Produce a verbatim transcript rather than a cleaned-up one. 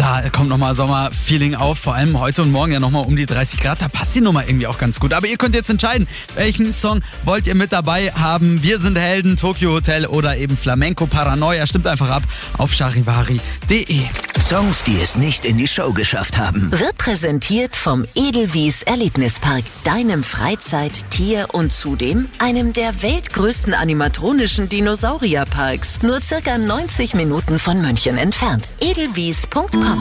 Da kommt nochmal Sommerfeeling auf, vor allem heute und morgen ja nochmal um die dreißig Grad. Da passt die Nummer irgendwie auch ganz gut. Aber ihr könnt jetzt entscheiden, welchen Song wollt ihr mit dabei haben. Wir sind Helden, Tokyo Hotel oder eben Flamenco Paranoia. Stimmt einfach ab auf charivari punkt de. Songs, die es nicht in die Show geschafft haben. Wird präsentiert vom Edelwies Erlebnispark, deinem Freizeit-, Tier- und zudem einem der weltgrößten animatronischen Dinosaurierparks. Nur circa neunzig Minuten von München entfernt. edelwies punkt com